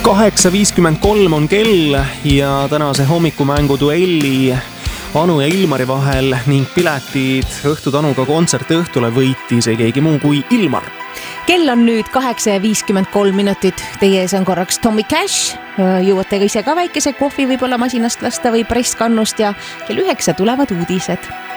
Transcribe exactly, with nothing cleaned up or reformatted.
kaheksa viiskümmend kolm on kell ja tänase hommikumängu duelli Anu ja Ilmari vahel ning piletid Õhtu Tanuga kontserti õhtule võitis ei keegi muu kui Ilmar. Kell on nüüd kaheksa viiskümmend kolm minutit. Teie ees on korraks Tommy Cash. Jõuate ka ise ka väikese kohvi võib-olla masinast lasta või presskannust ja kell üheksa tulevad uudised.